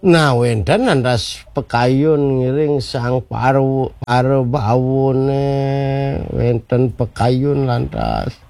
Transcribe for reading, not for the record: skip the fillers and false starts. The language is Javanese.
Nah wenten lantas pekayun ngiring sang paru bawune wenten pekayun lantas